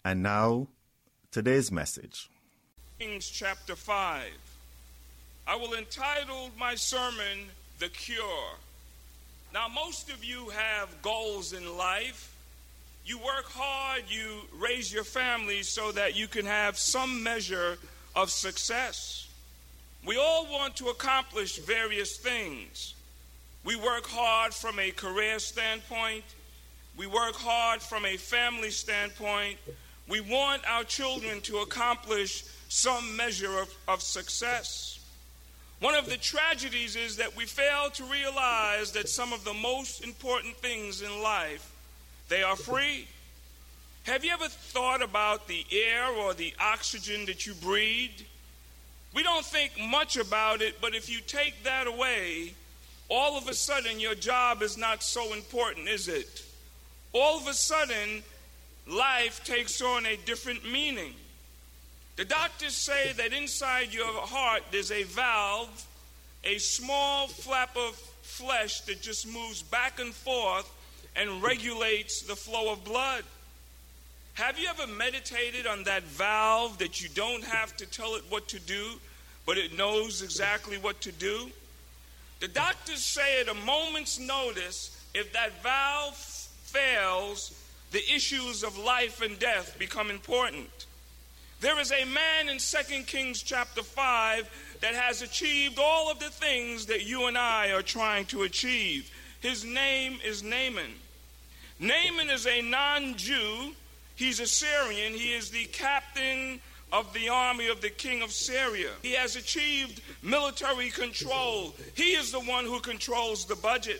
And now, today's message. Kings chapter 5. I will entitle my sermon, The Cure. Now, most of you have goals in life. You work hard, you raise your family so that you can have some measure of success. We all want to accomplish various things. We work hard from a career standpoint. We work hard from a family standpoint. We want our children to accomplish some measure of success. One of the tragedies is that we fail to realize that some of the most important things in life, they are free. Have you ever thought about the air or the oxygen that you breathe? We don't think much about it, but if you take that away, all of a sudden your job is not so important, is it? All of a sudden, life takes on a different meaning. The doctors say that inside your heart there's a valve, a small flap of flesh that just moves back and forth and regulates the flow of blood. Have you ever meditated on that valve that you don't have to tell it what to do, but it knows exactly what to do? The doctors say at a moment's notice, if that valve fails, the issues of life and death become important. There is a man in 2 Kings chapter 5 that has achieved all of the things that you and I are trying to achieve. His name is Naaman. Naaman is a non-Jew. He's a Syrian. He is the captain of the army of the king of Syria. He has achieved military control. He is the one who controls the budget.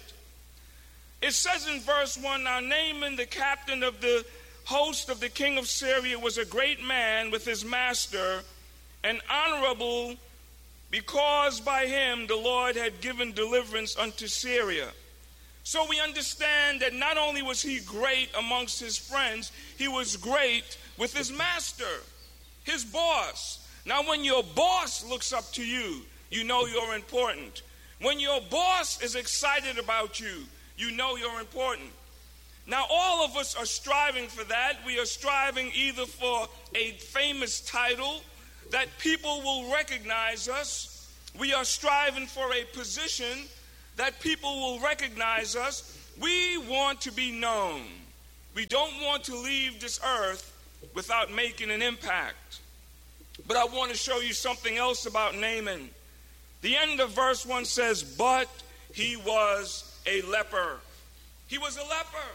It says in verse 1, now Naaman, the captain of the host of the king of Syria, was a great man with his master and honorable, because by him the Lord had given deliverance unto Syria. So we understand that not only was he great amongst his friends, he was great with his master, his boss. Now when your boss looks up to you, you know you're important. When your boss is excited about you, you know you're important. Now, all of us are striving for that. We are striving either for a famous title that people will recognize us. We are striving for a position that people will recognize us. We want to be known. We don't want to leave this earth without making an impact. But I want to show you something else about Naaman. The end of verse 1 says, but he was a leper. He was a leper.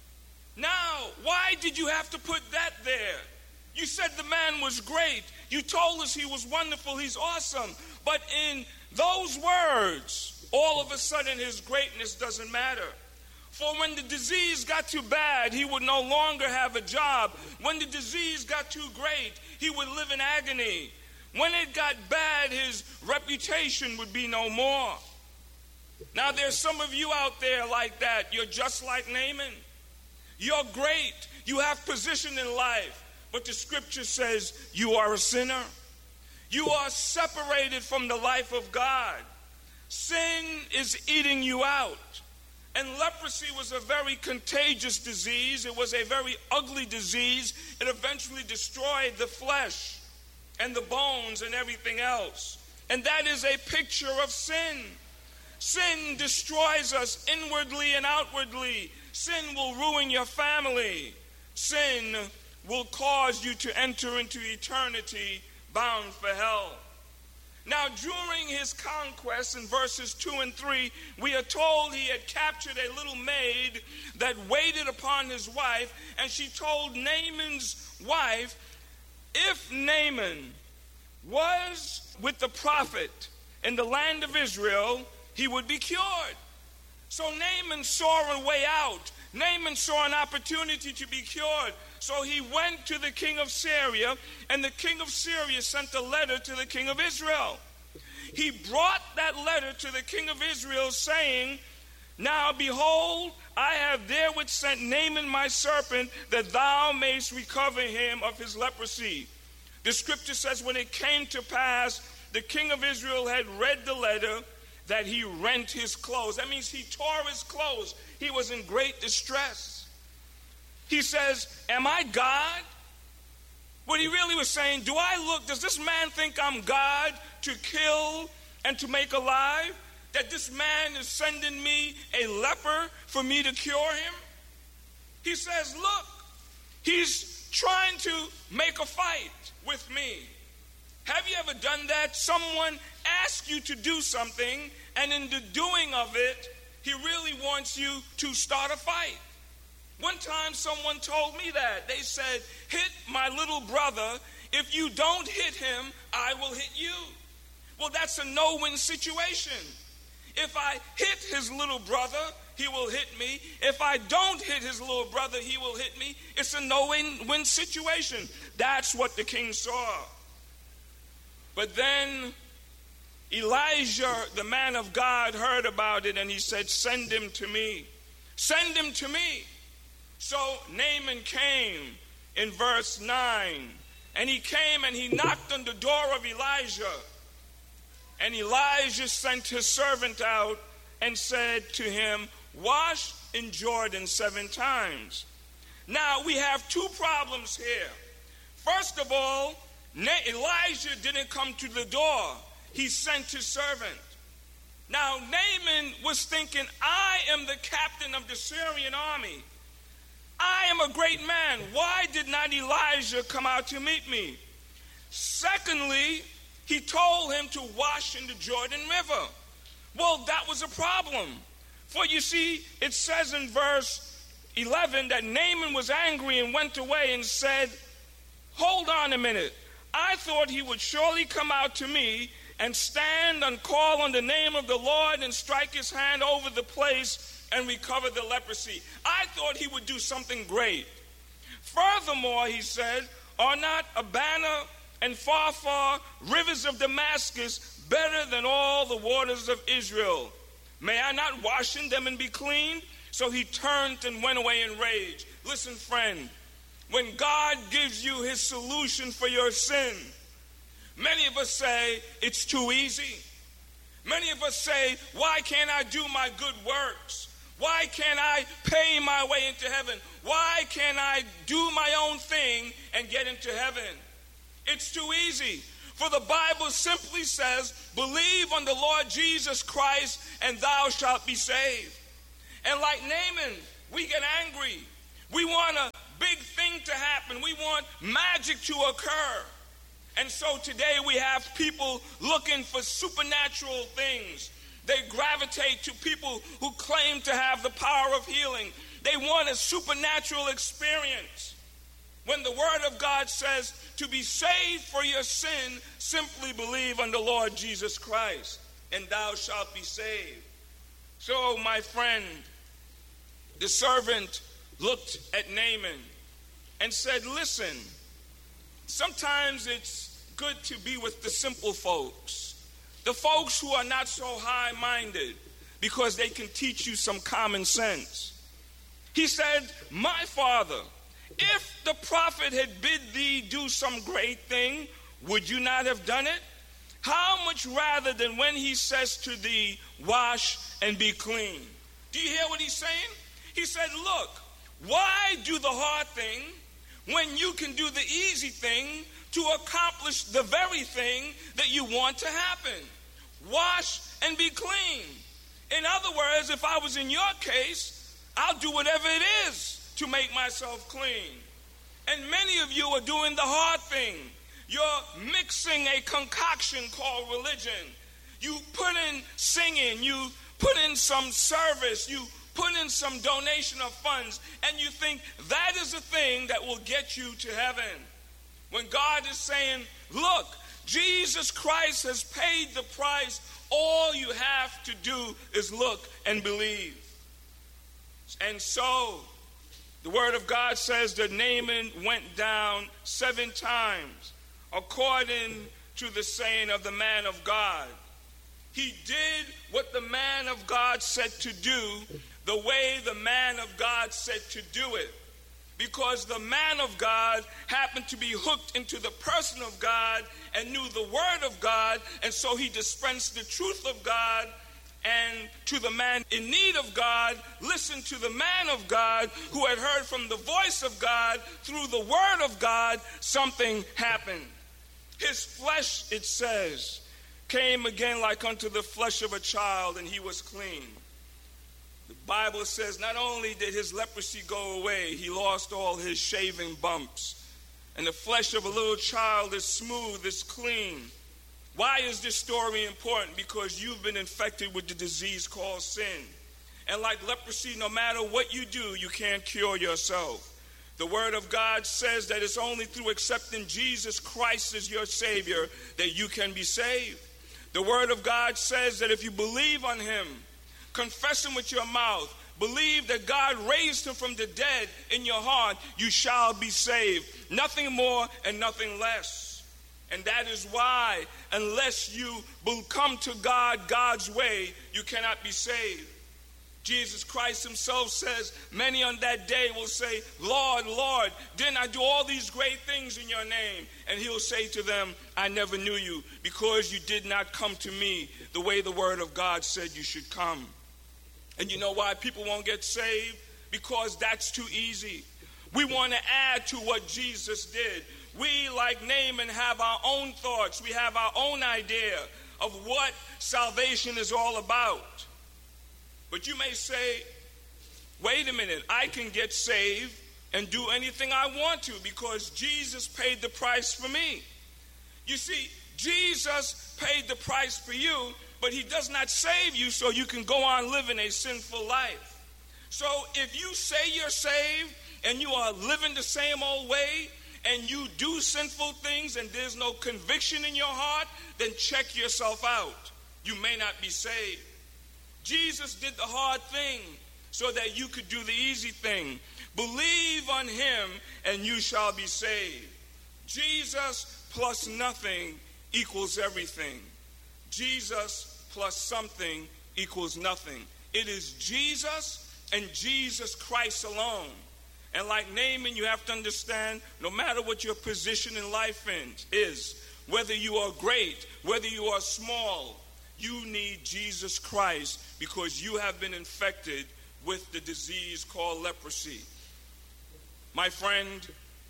Now, why did you have to put that there? You said the man was great. You told us he was wonderful, he's awesome. But in those words, all of a sudden his greatness doesn't matter. For when the disease got too bad, he would no longer have a job. When the disease got too great, he would live in agony. When it got bad, his reputation would be no more. Now there's some of you out there like that. You're just like Naaman. You're great. You have position in life. But the scripture says you are a sinner. You are separated from the life of God. Sin is eating you out. And leprosy was a very contagious disease. It was a very ugly disease. It eventually destroyed the flesh and the bones and everything else. And that is a picture of sin. Sin destroys us inwardly and outwardly. Sin will ruin your family. Sin will cause you to enter into eternity bound for hell. Now, during his conquest in verses 2 and 3, we are told he had captured a little maid that waited upon his wife, and she told Naaman's wife, if Naaman was with the prophet in the land of Israel, he would be cured. So Naaman saw a way out. Naaman saw an opportunity to be cured. So he went to the king of Syria, and the king of Syria sent a letter to the king of Israel. He brought that letter to the king of Israel saying, now behold, I have therewith sent Naaman my servant, that thou mayst recover him of his leprosy. The scripture says when it came to pass, the king of Israel had read the letter, that he rent his clothes. That means he tore his clothes. He was in great distress. He says, am I God What he really was saying, does this man think I'm God to kill and to make alive? That this man is sending me a leper for me to cure him? He says, look, he's trying to make a fight with me. Have you ever done that? Someone asks you to do something, and in the doing of it, he really wants you to start a fight. One time someone told me that. They said, hit my little brother. If you don't hit him, I will hit you. Well, that's a no-win situation. If I hit his little brother, he will hit me. If I don't hit his little brother, he will hit me. It's a no-win situation. That's what the king saw. But then Elijah, the man of God, heard about it, and he said, send him to me. Send him to me. So Naaman came in verse 9. And he came and he knocked on the door of Elijah. And Elijah sent his servant out and said to him, wash in Jordan 7 times. Now we have 2 problems here. First of all, Elijah didn't come to the door. He sent his servant. Now Naaman was thinking, I am the captain of the Syrian army. I am a great man. Why did not Elijah come out to meet me? Secondly, he told him to wash in the Jordan River. Well, that was a problem. For you see, it says in verse 11 that Naaman was angry and went away and said, hold on a minute. I thought he would surely come out to me and stand and call on the name of the Lord and strike his hand over the place and recover the leprosy. I thought he would do something great. Furthermore, he said, are not Abana and Pharpar, rivers of Damascus, better than all the waters of Israel? May I not wash in them and be clean? So he turned and went away in rage. Listen, friend, when God gives you his solution for your sin, many of us say, it's too easy. Many of us say, why can't I do my good works? Why can't I pay my way into heaven? Why can't I do my own thing and get into heaven? It's too easy. For the Bible simply says, believe on the Lord Jesus Christ and thou shalt be saved. And like Naaman, we get angry. We want a big thing to happen. We want magic to occur. And so today we have people looking for supernatural things. They gravitate to people who claim to have the power of healing. They want a supernatural experience. When the Word of God says to be saved for your sin, simply believe on the Lord Jesus Christ, and thou shalt be saved. So, my friend, the servant looked at Naaman and said, listen, sometimes it's good to be with the simple folks. The folks who are not so high-minded, because they can teach you some common sense. He said, my father, if the prophet had bid thee do some great thing, would you not have done it? How much rather than when he says to thee, wash and be clean? Do you hear what he's saying? He said, look, why do the hard thing when you can do the easy thing to accomplish the very thing that you want to happen? Wash and be clean. In other words, if I was in your case, I'll do whatever it is to make myself clean. And many of you are doing the hard thing. You're mixing a concoction called religion. You put in singing, you put in some service, you put in some donation of funds, and you think that is the thing that will get you to heaven. When God is saying, look, Jesus Christ has paid the price. All you have to do is look and believe. And so, the Word of God says that Naaman went down 7 times, according to the saying of the man of God. He did what the man of God said to do, the way the man of God said to do it. Because the man of God happened to be hooked into the person of God and knew the Word of God, and so he dispensed the truth of God And to the man in need of God, listen to the man of God who had heard from the voice of God through the word of God. Something happened. His flesh, it says, came again like unto the flesh of a child, and he was clean. The Bible says not only did his leprosy go away, he lost all his shaving bumps. And the flesh of a little child is smooth, is clean. Why is this story important? Because you've been infected with the disease called sin. And like leprosy, no matter what you do, you can't cure yourself. The Word of God says that it's only through accepting Jesus Christ as your Savior that you can be saved. The Word of God says that if you believe on Him, confess Him with your mouth, believe that God raised Him from the dead in your heart, you shall be saved. Nothing more and nothing less. And that is why, unless you will come to God God's way, you cannot be saved. Jesus Christ Himself says, many on that day will say, Lord, Lord, didn't I do all these great things in your name? And He'll say to them, I never knew you, because you did not come to me the way the Word of God said you should come. And you know why people won't get saved? Because that's too easy. We want to add to what Jesus did. We, like Naaman, have our own thoughts. We have our own idea of what salvation is all about. But you may say, wait a minute, I can get saved and do anything I want to because Jesus paid the price for me. You see, Jesus paid the price for you, but He does not save you so you can go on living a sinful life. So if you say you're saved and you are living the same old way, and you do sinful things and there's no conviction in your heart, then check yourself out. You may not be saved. Jesus did the hard thing so that you could do the easy thing. Believe on Him and you shall be saved. Jesus plus nothing equals everything. Jesus plus something equals nothing. It is Jesus and Jesus Christ alone. And like Naaman, you have to understand, no matter what your position in life is, whether you are great, whether you are small, you need Jesus Christ because you have been infected with the disease called leprosy. My friend,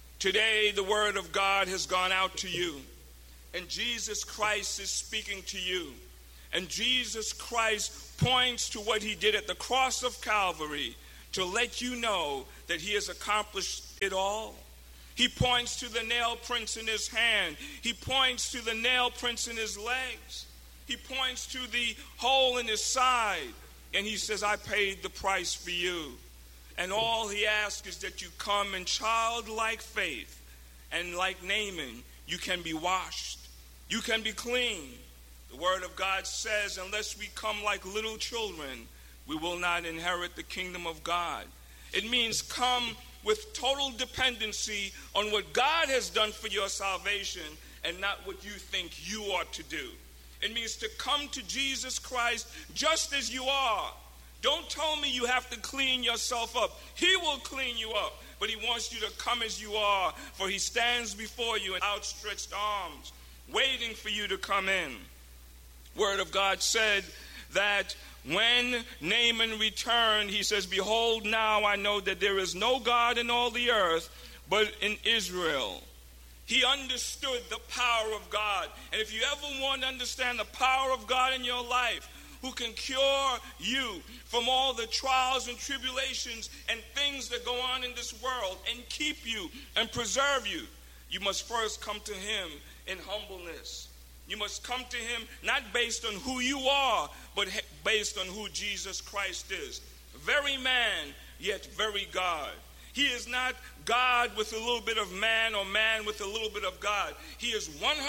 today the Word of God has gone out to you, and Jesus Christ is speaking to you. And Jesus Christ points to what He did at the cross of Calvary to let you know that He has accomplished it all. He points to the nail prints in His hand. He points to the nail prints in His legs. He points to the hole in His side. And He says, I paid the price for you. And all He asks is that you come in childlike faith. And like Naaman, you can be washed. You can be clean. The Word of God says, unless we come like little children, we will not inherit the kingdom of God. It means come with total dependency on what God has done for your salvation and not what you think you ought to do. It means to come to Jesus Christ just as you are. Don't tell me you have to clean yourself up. He will clean you up, but He wants you to come as you are, for He stands before you in outstretched arms, waiting for you to come in. Word of God said that when Naaman returned, he says, behold, now I know that there is no God in all the earth but in Israel. He understood the power of God. And if you ever want to understand the power of God in your life, who can cure you from all the trials and tribulations and things that go on in this world and keep you and preserve you, you must first come to Him in humbleness. You must come to Him not based on who you are, but based on who Jesus Christ is. Very man, yet very God. He is not God with a little bit of man or man with a little bit of God. He is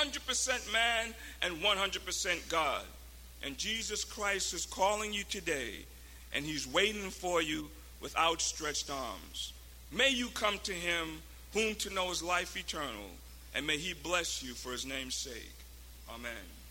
100% man and 100% God. And Jesus Christ is calling you today, and He's waiting for you with outstretched arms. May you come to Him, whom to know is life eternal, and may He bless you for His name's sake. Amen.